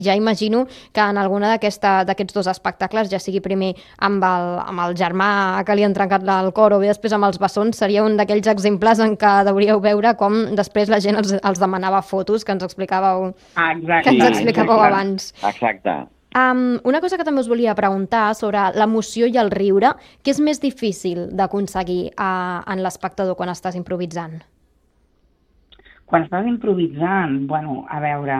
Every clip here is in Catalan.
Ja imagino que en alguna d'aquests dos espectacles, ja sigui primer amb el germà que li han trencat el cor o bé després amb els bessons, seria un d'aquells exemples en què hauríeu veure com després la gent els demanava fotos que ens explicàveu, Exacte. abans. Exacte. Una cosa que també us volia preguntar sobre l'emoció i el riure, què és més difícil d'aconseguir en l'espectador quan estàs improvisant? Quan estàs improvisant, bueno, a veure,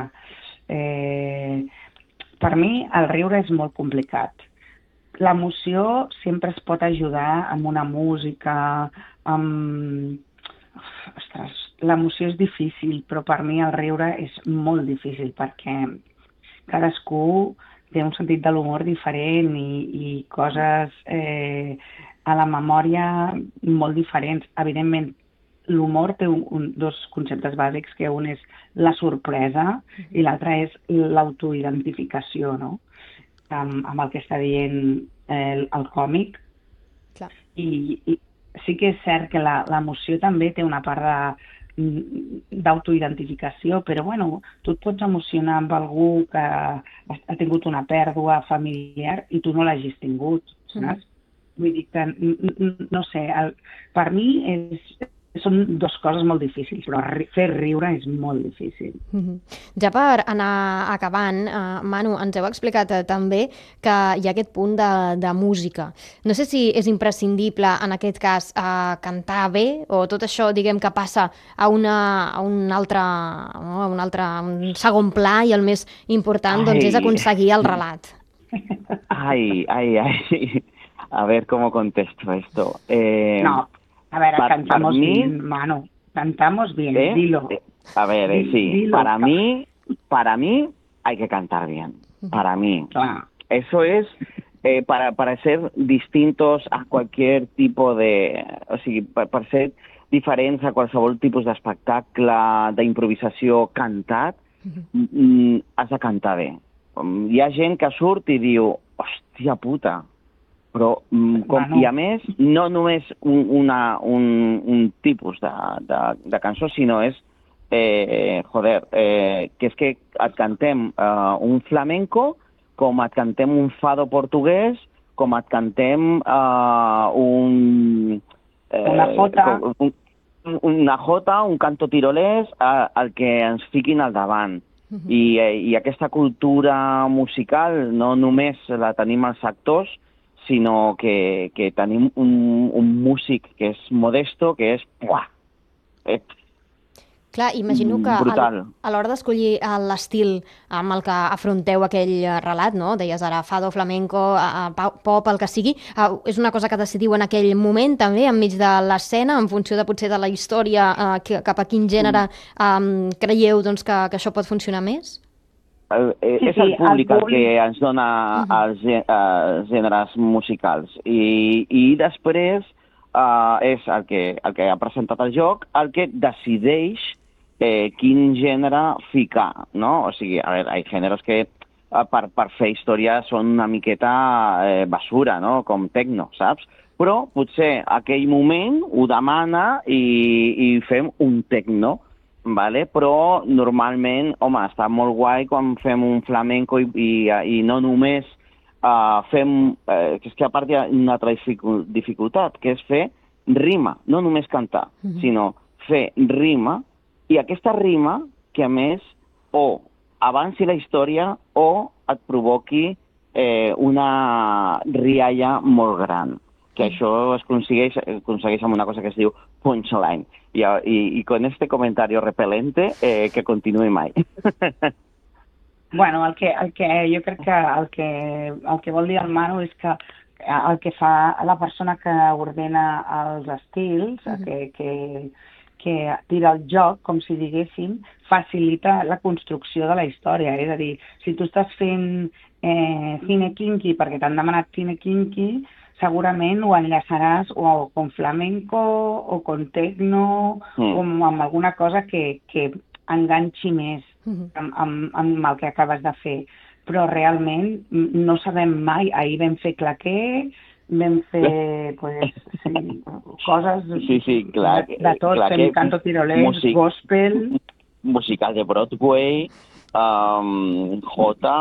per mi el riure és molt complicat. L'emoció sempre es pot ajudar amb una música, amb... Ostres, l'emoció és difícil, però per mi el riure és molt difícil perquè cadascú té un sentit de l'humor diferent i coses a la memòria molt diferents. Evidentment, l'humor té dos conceptes bàsics, que un és la sorpresa i l'altre és l'autoidentificació, no? Amb el que està dient el còmic. Clar. I sí que és cert que l'emoció també té una part d'autoidentificació, però bueno, tu et pots emocionar amb algú que ha tingut una pèrdua familiar i tu no l'hagis tingut, saps? Vull dir que, no sé, per mi són dues coses molt difícils, però fer riure és molt difícil. Ja per anar acabant, Manu, ens heu explicat també que hi ha aquest punt de música. No sé si és imprescindible, en aquest cas, cantar bé, o tot això, diguem, que passa a un segon pla i el més important doncs, és aconseguir el relat. Ay. A ver cómo contesto esto. No. A ver, cantamos bien, Manu. Cantamos bien, dilo. A ver, sí. Dilo. Para mí hay que cantar bien. Para mí. Claro. Eso es para ser distintos a cualquier tipo de... O sigui, per ser diferents a qualsevol tipus d'espectacle, d'improvisació cantat, has de cantar bé. Hi ha gent que surt i diu, hòstia puta, però, i a més, no només un tipus de cançó, sinó és, que és que et cantem un flamenco, com et cantem un fado portuguès, com et cantem una jota, un canto tirolès, el que ens fiquin al davant. I aquesta cultura musical no només la tenim els actors, sinó que tenim un músic que és Modesto, que és... Clar, imagino que brutal. A l'hora d'escollir l'estil amb el que afronteu aquell relat, no? Deies ara fado, flamenco, pop, el que sigui, és una cosa que decidiu en aquell moment també, enmig de l'escena, en funció de potser de la història, cap a quin gènere creieu doncs, que això pot funcionar més? És el públic el que ens dona els gèneres musicals i després és el que ha presentat el joc el que decideix quin gènere ficar, no? O sigui, a veure, hi ha gèneres que per fer història són una miqueta basura, no? Com tecno, saps? Però potser aquell moment ho demana i fem un tecno, vale? Però normalment, home, està molt guai quan fem un flamenco i no només fem... és que a part hi ha una altra dificultat, que és fer rima, no només cantar, sinó fer rima, i aquesta rima que a més o avanci la història o et provoqui una rialla molt gran. Que això es aconsegueix amb una cosa que es diu punchline. Y con este comentario repelente, que continuï mai. Bueno, jo crec que el que vol dir el Manu és que el que fa la persona que ordena els estils, que tira el joc, com si diguéssim, facilita la construcció de la història. És a dir, si tu estàs fent cine kinky perquè t'han demanat cine kinky, segurament ho enllaçaràs o con flamenco o con tecno o amb alguna cosa que enganxi més amb el que acabes de fer. Però realment no sabem mai. Ahir vam fer claqué, vam fer coses clar, de tot, fem canto tirolès, gospel... Musical de Broadway... J